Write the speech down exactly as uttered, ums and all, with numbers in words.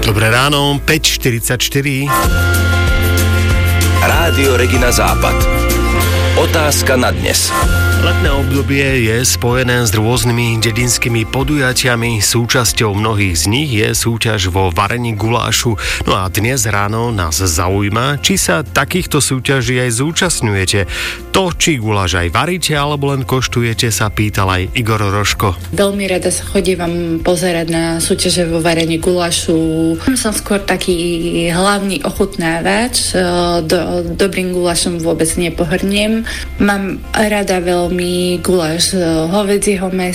Dobré ráno, päť štyridsaťštyri. Rádio Regina Západ. Otázka na dnes. Letné obdobie je spojené s rôznymi dedinskými podujatiami. Súčasťou mnohých z nich je súťaž vo varení gulášu. No a dnes ráno nás zaujíma, či sa takýchto súťaží aj zúčastňujete. To, či guláš aj varíte, alebo len koštujete, sa pýtal aj Igor Rožko. Veľmi rada sa chodívam pozerať na súťaže vo varení gulášu. Som skôr taký hlavný ochutnávač. Do, dobrým gulášom vôbec nepohrnem. Mám rada veľmi guláš z hovedzieho mäsa,